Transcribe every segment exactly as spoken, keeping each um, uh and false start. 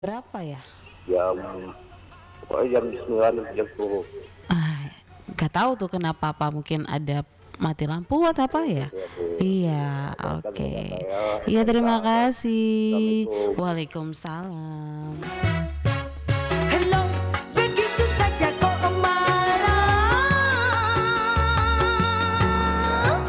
Berapa ya? Jam pokoknya jam sembilan jam sepuluh. Ah, nggak tahu tuh kenapa, apa mungkin ada mati lampu atau apa ya? Ya, Bu. Iya, Sekian oke. dari saya. Iya, terima Wassalamualaikum. kasih. Assalamualaikum. Waalaikumsalam. Hello, begitu saja kok marah.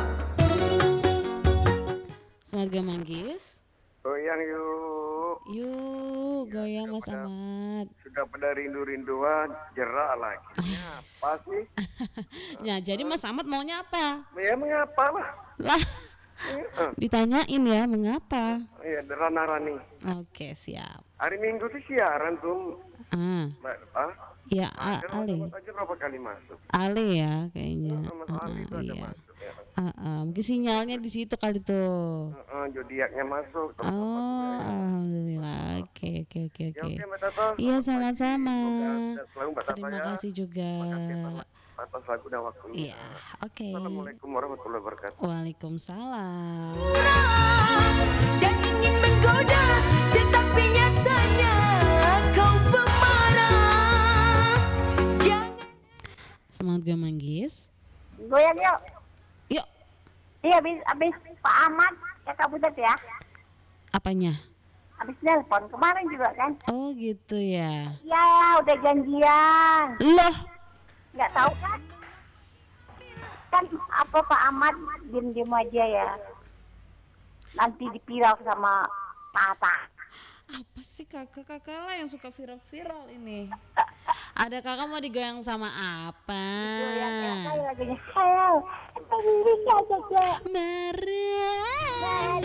Selamat Gamanggis. Goyang yuk. Yuk, Ya, goyang sudah Mas pada Ahmad. sudah pada rindu-rinduan, jerak lagi. Apa sih? Ya, jadi Mas Ahmad maunya apa? Ya mengapa lah? Lah, Eh, ditanyain ya, mengapa? Ya, Rana Rani. Oke, siap. Hari Minggu tuh siaran tuh, Ah, Mbak. Ah, ya, A- ada Ale. aja berapa kali masuk? Ale ya kayaknya. Eh, Mas Ah, Ali ah, itu ada iya. masuk ya. Ah, ah, mungkin sinyalnya di situ kali tuh. Eh, eh, Zodiaknya masuk. Teman -teman Oh, ya. alhamdulillah. Oke, oke, oke, Ya oke. oke Mbak Tato. Iya, Selamat pagi. sama-sama. Semoga sehat selalu Mbak Tato Terima ya. kasih juga. Makasih atas atas waktu dan waktunya. Iya, oke. Assalamualaikum warahmatullahi wabarakatuh. Waalaikumsalam. Dan ingin menggoda, tetapi nyatanya kau pemarah. Jangan. Semangat Gamanggis. Goyang yuk. Yuk, Iya, habis habis Pak Ahmad kakak Butet ya. apanya? Habis nelpon kemarin juga kan. Oh, gitu ya. Iya, udah janjian. Loh, Nggak tahu kan? Kan apa Pak Ahmad diem-diem aja ya. Nanti dipirau sama Pak Atta. apa sih kakak-kakak lah yang suka viral-viral ini? Ada kakak mau digoyang sama apa? Goyang ya, kayak lagunya. Halo, Indonesia saja. Marah.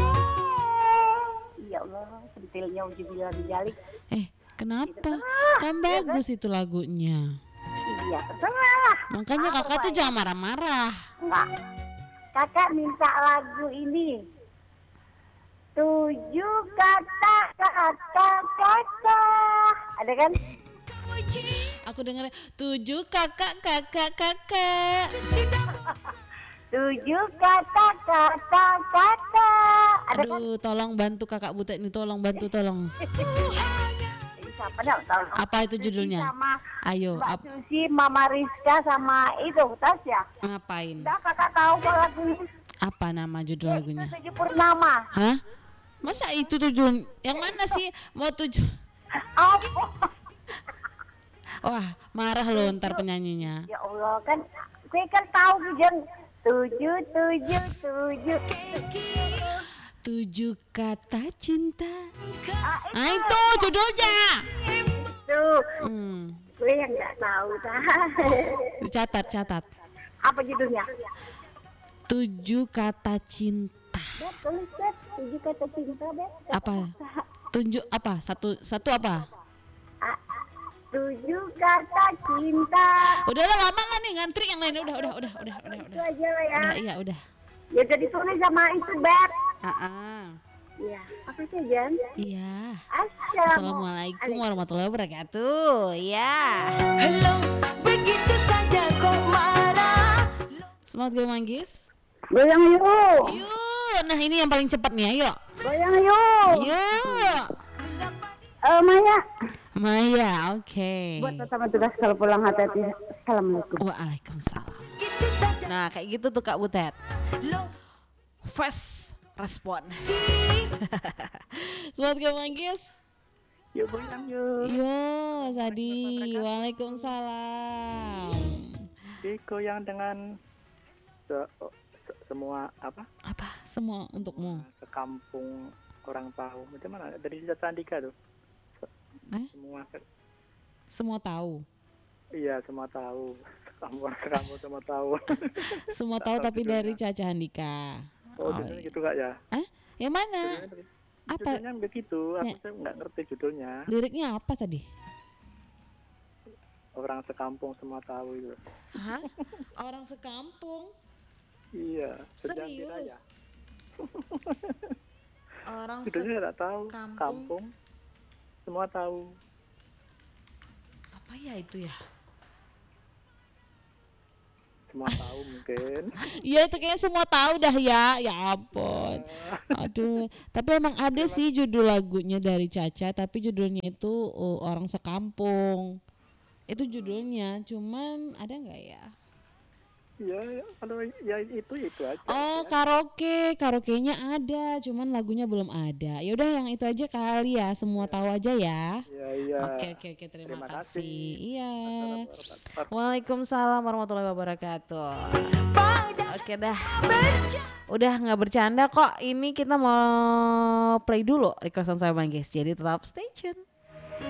Ya Allah, sentilnya ujibillah dijalik. Eh, kenapa? Kan bagus itu lagunya. Iya, terserah. Makanya kakak tuh jangan marah-marah. Enggak. Kakak minta lagu ini. Tujuh kata kata kata. Ada kan? Aku denger tujuh kakak kakak kakak. Tujuh kata kata kata. Ada kan? Aduh, tolong bantu kakak Butet ini, tolong bantu, tolong. Ini siapa dah? Tahu. Apa itu Susi judulnya? Sama Ayo, Mbak ap- Susi, Mama Rizka sama itu Tasya. ngapain? Udah kakak tahu kok lagunya. Apa nama judul lagunya? Itu Tujuh Purnama. Hah? Masa itu tujuh? Yang mana sih mau tujuh? Apa? Wah, marah loh ntar penyanyinya. Ya Allah, kan gue kan tahu Jan. Tujuh tujuh tujuh. Tujuh kata cinta. Ah, Nah itu judulnya. itu Hmm, gue yang nggak tahu dah. catat, catat. Apa judulnya? Tujuh kata cinta. Bet, tulis bet. Tujuh kata cinta bet. Apa? Tunjuk apa? Satu, satu apa? Ah, tujuh kata cinta. Udah lah, lama nggak nih ngantri yang lain? Udah, udah, udah, udah, udah, Itu udah. aja lah ya. Udah, iya, udah. Ya jadi tulis sama itu bet. Ah, ah. Iya. Apa sih Jan? Iya. Assalamualaikum. Assalamualaikum warahmatullahi wabarakatuh. Ya. Hello, begitu saja kok marah. Semangat gue Manggis. Goyang yuk. Yuk. Nah ini yang paling cepat nih, ayo. Goyang yuk. Yuk. Eh Maya. Maya, oke. Buat pertama tugas kalau pulang hati-hati. Assalamualaikum. Waalaikumsalam. Gitu saja. Nah kayak gitu tuh Kak Butet. Lo First respon. Semangat gue Manggis. Yuk goyang yuk. Yo, Sadi. Waalaikumsalam. Jadi goyang dengan se- se- semua apa Apa semua untukmu? sekampung orang tahu macam mana dari Caca Andika tuh Se- Eh? semua se- Semua tahu. iya semua tahu sekampung sekampung semua tahu. Semua tahu Tahu tapi judulnya. dari Caca Handika. Oh judulnya gitu kak ya? Eh? Yang mana? Judulnya begitu. Apa? Judulnya begitu, aku Ya. saya nggak ngerti judulnya. Liriknya apa tadi? Orang sekampung semua tahu itu. Hah? Orang sekampung? Iya. Sejam Serius? Raya. Orang Judulnya nggak tahu. Kampung. Kampung. Semua tahu. apa ya itu ya? Semua tahu mungkin. Iya itu kayaknya semua tahu dah ya. Ya ampun. Aduh, tapi emang ada sih judul lagunya dari Caca, tapi judulnya itu uh, Orang Sekampung. Itu judulnya, cuman ada nggak ya? Ya, ya, kalau ya itu itu aja. Oh ya. karaoke, karaoke-nya ada, cuman lagunya belum ada. Ya udah yang itu aja kali ya, semua tahu aja ya. Iya, iya. Oke oke oke terima, Terima kasih. kasih. Iya. Assalamualaikum warahmatullahi wabarakatuh. Waalaikumsalam warahmatullahi wabarakatuh. Oke dah. Udah nggak bercanda kok. Ini kita mau play dulu requestan saya Bang Guys. Jadi tetap stay tune.